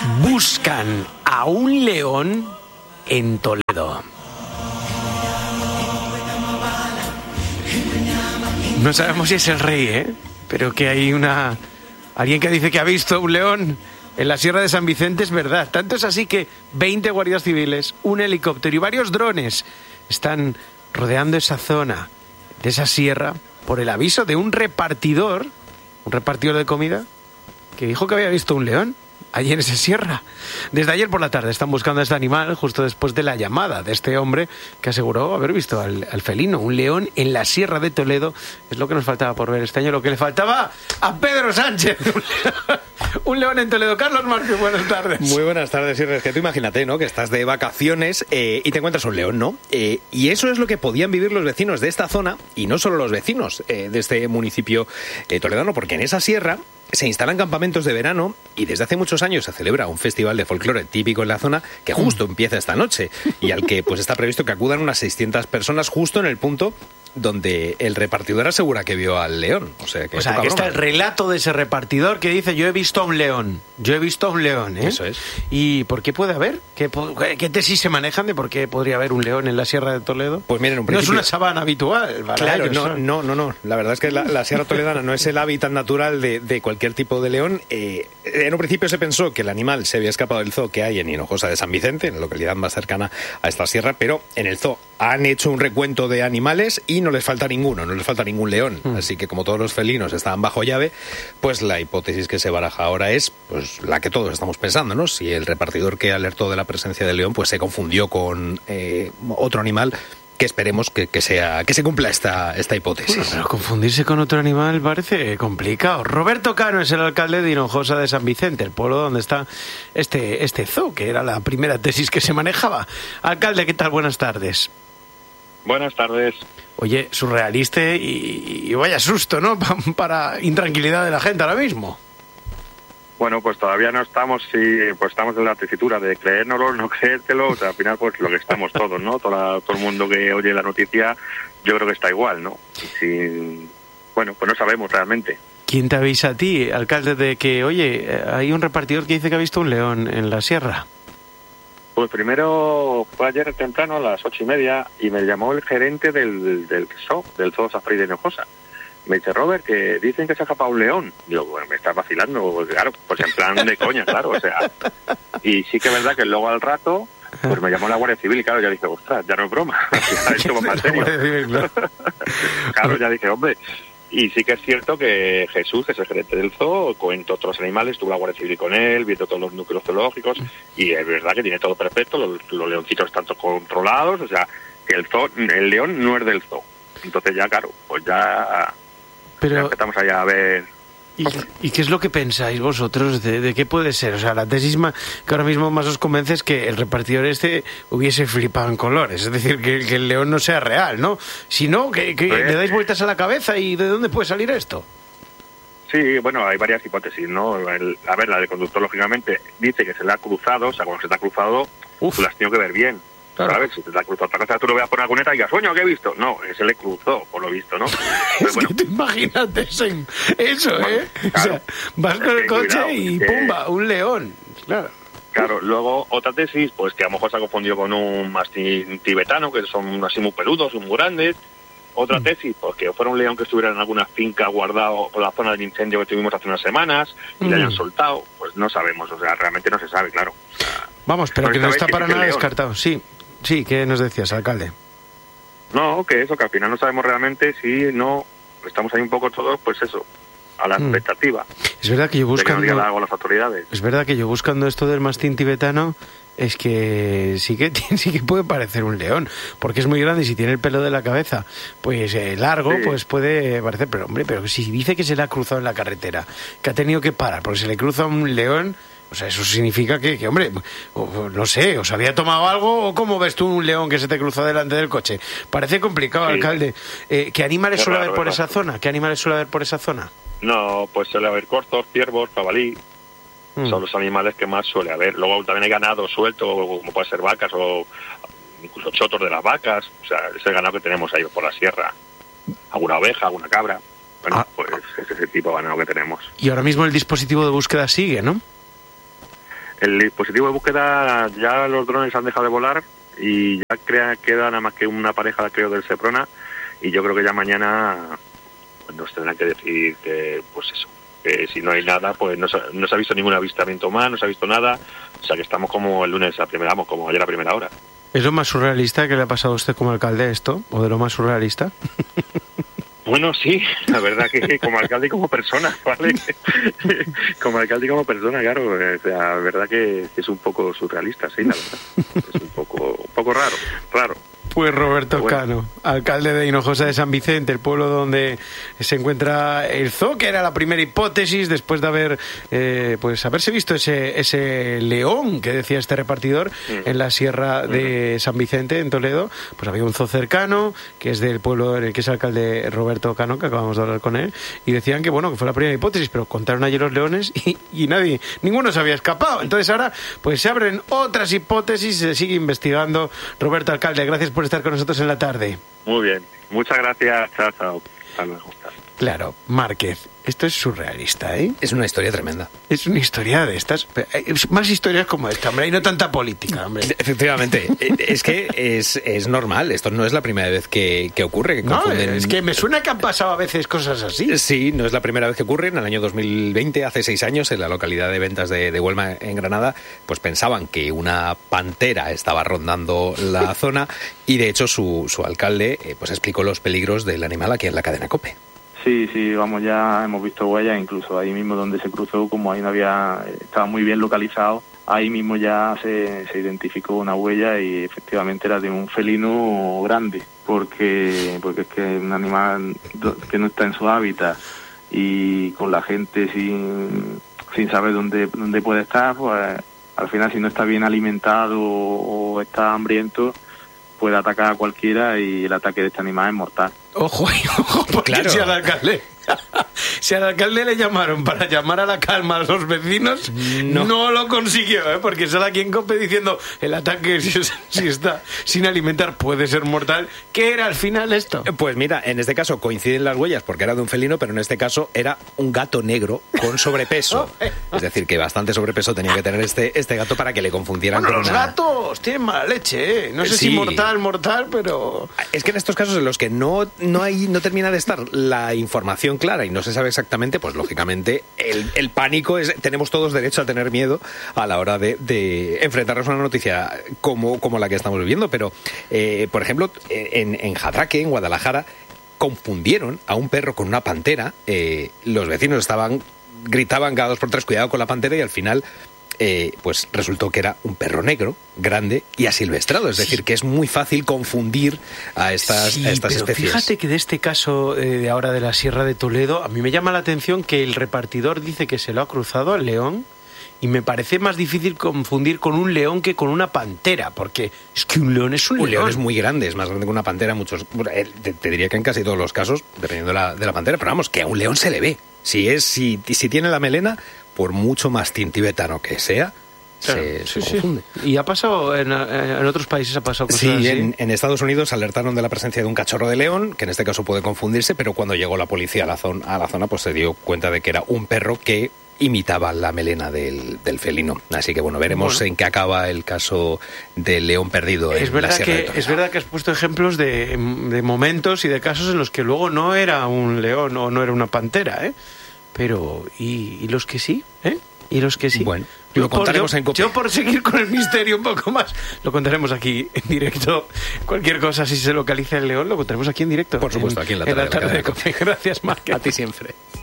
Buscan a un león en Toledo. No sabemos si es el rey, pero que hay alguien que dice que ha visto un león en la Sierra de San Vicente, es verdad. Tanto es así que 20 guardias civiles, un helicóptero y varios drones están rodeando esa zona de esa sierra por el aviso de un repartidor de comida, que dijo que había visto un león allí en esa sierra. Desde ayer por la tarde están buscando a este animal justo después de la llamada de este hombre que aseguró haber visto al felino, un león en la Sierra de Toledo. Es lo que nos faltaba por ver este año, lo que le faltaba a Pedro Sánchez. Un león en Toledo. Carlos Márquez, buenas tardes. Muy buenas tardes, Irres. Que tú imagínate, ¿no?, que estás de vacaciones y te encuentras un león, ¿no? Y eso es lo que podían vivir los vecinos de esta zona, y no solo los vecinos de este municipio toledano, porque en esa sierra se instalan campamentos de verano y desde hace muchos años se celebra un festival de folclore típico en la zona que justo empieza esta noche y al que pues está previsto que acudan unas 600 personas justo en el punto donde el repartidor asegura que vio al león. O sea, que está el relato de ese repartidor que dice: yo he visto a un león. Eso es. ¿Y por qué puede haber? ¿Qué tesis se manejan de por qué podría haber un león en la Sierra de Toledo? Pues miren, un principio... No es una sabana habitual. Claro, no. La verdad es que la Sierra Toledana no es el hábitat natural de cualquier tipo de león. En un principio se pensó que el animal se había escapado del zoo que hay en Hinojosa de San Vicente, en la localidad más cercana a esta sierra, pero en el zoo han hecho un recuento de animales y no les falta ningún león. Así que como todos los felinos estaban bajo llave, pues la hipótesis que se baraja ahora es pues la que todos estamos pensando, ¿no? Si el repartidor que alertó de la presencia del león pues se confundió con otro animal, que esperemos que se cumpla esta hipótesis. Bueno, pero confundirse con otro animal parece complicado. Roberto Cano es el alcalde de Hinojosa de San Vicente, el pueblo donde está este zoo, que era la primera tesis que se manejaba. Alcalde, ¿qué tal? Buenas tardes. Buenas tardes. Oye, surrealista y vaya susto, ¿no? Para intranquilidad de la gente ahora mismo. Bueno, pues todavía no estamos, pues estamos en la tesitura de creérnoslo, no creértelo, o sea, al final pues lo que estamos todos, ¿no? Todo el mundo que oye la noticia, yo creo que está igual, ¿no? Bueno, pues no sabemos realmente. ¿Quién te avisa a ti, alcalde, de que, oye, hay un repartidor que dice que ha visto un león en la sierra? Pues primero fue ayer temprano a las 8:30 y me llamó el gerente del zoo Safari de Hinojosa. Me dice: Robert, que dicen que se ha escapado un león. Digo, bueno, me estás vacilando, pues, claro, pues en plan de coña, claro, o sea. Y sí que es verdad que luego al rato, pues me llamó la Guardia Civil y claro, ya dije, ostras, ya no es broma, esto va más serio. Claro, ya dije, hombre. Y sí que es cierto que Jesús, que es el gerente del zoo, cuenta otros animales, estuvo la Guardia Civil con él, viendo todos los núcleos zoológicos, y es verdad que tiene todo perfecto, los leoncitos están todos controlados, o sea, que el león no es del zoo. Entonces ya, claro, pues ya... Pero... ya empezamos allá a ver... ¿Y qué es lo que pensáis vosotros de qué puede ser? O sea, la tesis que ahora mismo más os convence es que el repartidor hubiese flipado en colores. Es decir, que el león no sea real, ¿no? Si no, que le dais vueltas a la cabeza. ¿Y de dónde puede salir esto? Sí, bueno, hay varias hipótesis, ¿no? La del conductor, lógicamente, dice que se le ha cruzado. O sea, cuando se te ha cruzado, tú la has tenido que ver bien. Claro. ¿Sabes? Si te la cruzado otra cosa, tú lo veas por la cuneta y digas, sueño, ¿qué he visto? No, se le cruzó, por lo visto, ¿no? Es bueno. Que tú imagínate eso, ¿eh? Claro, o sea, vas con el coche cuidado, y ¡pumba! Un león, claro. Claro, luego otra tesis, pues que a lo mejor se ha confundido con un mastín tibetano, que son así muy peludos, muy grandes. Otra tesis, pues que fuera un león que estuviera en alguna finca guardado por la zona del incendio que tuvimos hace unas semanas y le hayan soltado, pues no sabemos, o sea, realmente no se sabe, claro. O sea, vamos, pero que no está para nada descartado, sí. Sí, ¿qué nos decías, alcalde? No, que eso, que al final no sabemos realmente si no, estamos ahí un poco todos, pues eso, a la expectativa. Es verdad que yo buscando... de que nos digan algo las autoridades. Es verdad que yo buscando esto del mastín tibetano, es que sí que puede parecer un león, porque es muy grande y si tiene el pelo de la cabeza, pues largo, sí, pues puede parecer, pero hombre, pero si dice que se le ha cruzado en la carretera, que ha tenido que parar porque se le cruza un león... O sea, eso significa que, hombre, no sé, ¿os había tomado algo o cómo ves tú un león que se te cruza delante del coche? Parece complicado, sí. Alcalde. ¿Qué animales suele haber por esa zona? ¿Qué animales suele haber por esa zona? No, pues suele haber corzos, ciervos, jabalí. Son los animales que más suele haber. Luego también hay ganado suelto, como puede ser vacas o incluso chotos de las vacas. O sea, es el ganado que tenemos ahí por la sierra. Alguna oveja, alguna cabra. Bueno, pues es ese tipo de ganado que tenemos. Y ahora mismo el dispositivo de búsqueda sigue, ¿no? el dispositivo de búsqueda, ya los drones han dejado de volar y ya queda nada más que una pareja, creo, del Seprona, y yo creo que ya mañana pues, nos tendrán que decir que, pues eso, que si no hay nada, pues no se ha visto ningún avistamiento más, no se ha visto nada, o sea que estamos como el lunes como ayer a primera hora. ¿Es lo más surrealista que le ha pasado a usted como alcalde esto? ¿O de lo más surrealista? Bueno, sí, la verdad que como alcalde y como persona, ¿vale? Como alcalde y como persona, claro, o sea, la verdad que es un poco surrealista, sí, la verdad. Es un poco raro. Pues Roberto Cano, alcalde de Hinojosa de San Vicente, el pueblo donde se encuentra el zoo, que era la primera hipótesis después de haberse visto ese león que decía este repartidor en la sierra de San Vicente, en Toledo. Pues había un zoo cercano, que es del pueblo en el que es alcalde Roberto Cano, que acabamos de hablar con él, y decían que bueno, que fue la primera hipótesis, pero contaron ayer los leones y ninguno se había escapado. Entonces ahora pues se abren otras hipótesis y se sigue investigando. Roberto, alcalde, gracias por estar con nosotros en la tarde. Muy bien, muchas gracias. Chao. Hasta luego. Claro, Márquez, esto es surrealista, ¿eh? Es una historia tremenda. Es una historia de estas. Más historias como esta, hombre, y no tanta política, hombre. Efectivamente, es que es normal, esto no es la primera vez que ocurre. Que confunden... es que me suena que han pasado a veces cosas así. Sí, no es la primera vez que ocurre. En el año 2020, hace 6 años, en la localidad de Ventas de Huelma, en Granada, pues pensaban que una pantera estaba rondando la zona y de hecho su alcalde pues explicó los peligros del animal aquí en la cadena COPE. Sí, vamos, ya hemos visto huellas, incluso ahí mismo donde se cruzó, como ahí estaba muy bien localizado, ahí mismo ya se identificó una huella y efectivamente era de un felino grande, porque es que un animal que no está en su hábitat y con la gente sin saber dónde puede estar, pues al final si no está bien alimentado o está hambriento, puede atacar a cualquiera y el ataque de este animal es mortal. Ojo, porque claro. Si al alcalde le llamaron para llamar a la calma a los vecinos, no lo consiguió, porque sale aquí en COPE diciendo el ataque, si está sin alimentar, puede ser mortal. ¿Qué era al final esto? Pues mira, en este caso coinciden las huellas porque era de un felino, pero en este caso era un gato negro con sobrepeso. Es decir, que bastante sobrepeso tenía que tener este gato para que le confundieran con los gatos tienen mala leche, No sé si mortal, pero... Es que en estos casos en los que no termina de estar la información clara y no se sabe exactamente, pues lógicamente el pánico tenemos todos derecho a tener miedo a la hora de enfrentarnos a una noticia como la que estamos viviendo, pero por ejemplo en Jadraque, en Guadalajara, confundieron a un perro con una pantera. Los vecinos gritaban cada 2 por 3 cuidado con la pantera y al final pues resultó que era un perro negro, grande y asilvestrado, es decir, que es muy fácil confundir a estas especies. Fíjate que de este caso de ahora de la Sierra de Toledo, a mí me llama la atención que el repartidor dice que se lo ha cruzado al león y me parece más difícil confundir con un león que con una pantera, porque es que un león es un león. Un león es muy grande, es más grande que una pantera, te diría que en casi todos los casos, dependiendo de la pantera, pero vamos, que a un león se le ve. Si tiene la melena, por mucho mastín tibetano que sea, se confunde. Y ha pasado, en otros países ha pasado cosas así. Sí, en Estados Unidos alertaron de la presencia de un cachorro de león, que en este caso puede confundirse, pero cuando llegó la policía a la zona, pues se dio cuenta de que era un perro que imitaba la melena del felino. Así que bueno, veremos en qué acaba el caso del león perdido en la Sierra de Toledo. Es verdad que has puesto ejemplos de momentos y de casos en los que luego no era un león o no era una pantera, Pero, ¿y los que sí? ¿Y los que sí? Bueno, lo contaremos en COPE. Yo por seguir con el misterio un poco más, lo contaremos aquí en directo. Cualquier cosa, si se localiza el león, lo contaremos aquí en directo. Por supuesto, aquí en la tarde de COPE. Gracias, Márquez. A ti siempre.